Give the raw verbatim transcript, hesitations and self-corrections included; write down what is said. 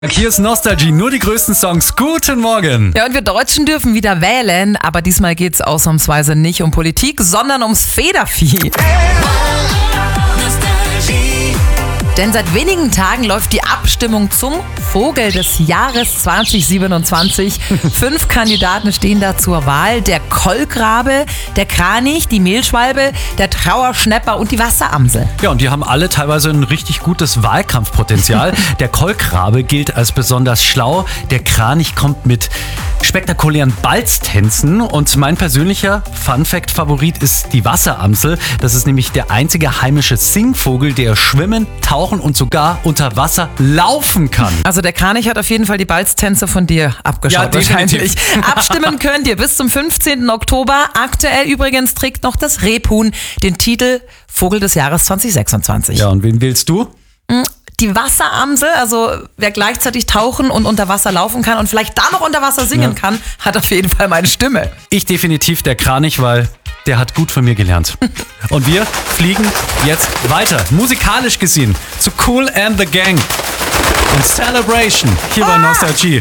Hier ist Nostalgie, nur die größten Songs. Guten Morgen. Ja, und wir Deutschen dürfen wieder wählen, aber diesmal geht's ausnahmsweise nicht um Politik, sondern ums Federvieh. Denn seit wenigen Tagen läuft die Abstimmung zum Vogel des Jahres zwanzig siebenundzwanzig. Fünf Kandidaten stehen da zur Wahl. Der Kolkrabe, der Kranich, die Mehlschwalbe, der Trauerschnäpper und die Wasseramsel. Ja, und die haben alle teilweise ein richtig gutes Wahlkampfpotenzial. Der Kolkrabe gilt als besonders schlau. Der Kranich kommt mit spektakulären Balztänzen. Und mein persönlicher Fun-Fact-Favorit ist die Wasseramsel. Das ist nämlich der einzige heimische Singvogel, der schwimmen, tauchen und sogar unter Wasser laufen kann. Also der Kranich hat auf jeden Fall die Balztänze von dir abgeschaut. Ja, wahrscheinlich. Abstimmen könnt ihr bis zum fünfzehnten Oktober. Aktuell übrigens trägt noch das Rebhuhn den Titel Vogel des Jahres zwanzig sechsundzwanzig. Ja, und wen wählst du? Die Wasseramsel, also wer gleichzeitig tauchen und unter Wasser laufen kann und vielleicht da noch unter Wasser singen Ja. kann, hat auf jeden Fall meine Stimme. Ich definitiv der Kranich, weil der hat gut von mir gelernt. Und wir fliegen jetzt weiter, musikalisch gesehen, zu Kool and the Gang und Celebration hier bei Nostalgie.